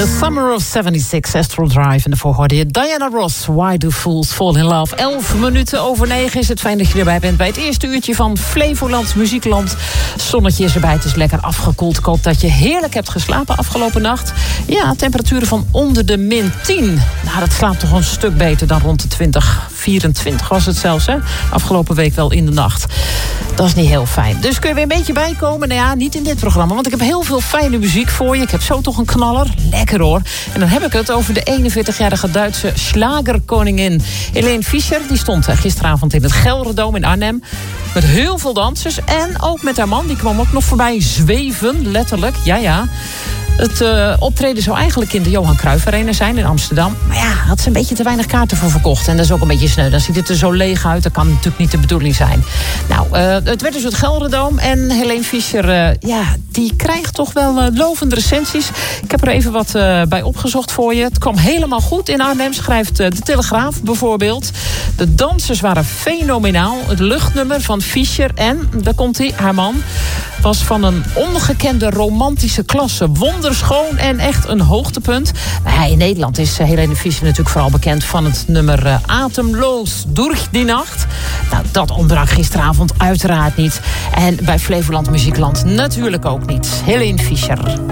The Summer of 76, Astral Drive. En daarvoor hoorde je Diana Ross, Why Do Fools Fall in Love. 11 minuten over 9 is het fijn dat je erbij bent bij het eerste uurtje van Flevoland Muziekland. Zonnetje is erbij, het is lekker afgekoeld. Ik hoop dat je heerlijk hebt geslapen afgelopen nacht. Ja, temperaturen van onder de -10. Nou, dat slaapt toch een stuk beter dan rond de 20, 24 was het zelfs, hè? Afgelopen week wel in de nacht. Dat is niet heel fijn. Dus kun je weer een beetje bijkomen? Nou ja, niet in dit programma, want ik heb heel veel fijne muziek voor je. Ik heb zo toch een knaller. Lekker hoor. En dan heb ik het over de 41-jarige Duitse slagerkoningin Helene Fischer. Die stond gisteravond in het Gelredome in Arnhem. Met heel veel dansers. En ook met haar man. Die kwam ook nog voorbij zweven, letterlijk. Ja. Het optreden zou eigenlijk in de Johan Cruijff Arena zijn in Amsterdam. Maar ja, had ze een beetje te weinig kaarten voor verkocht. En dat is ook een beetje sneu. Dan ziet het er zo leeg uit. Dat kan natuurlijk niet de bedoeling zijn. Nou, het werd dus het Gelredome. En Helene Fischer, die krijgt toch wel lovende recensies. Ik heb er even wat bij opgezocht voor je. Het kwam helemaal goed in Arnhem, schrijft de Telegraaf bijvoorbeeld. De dansers waren fenomenaal. Het luchtnummer van Fischer en, daar komt hij, haar man, was van een ongekende romantische klasse. Wonderschoon en echt een hoogtepunt. Maar in Nederland is Helene Fischer natuurlijk vooral bekend van het nummer Atemloos durch die Nacht. Nou, dat ontbrak gisteravond uiteraard niet. En bij Flevoland Muziekland natuurlijk ook niet. Helene Fischer.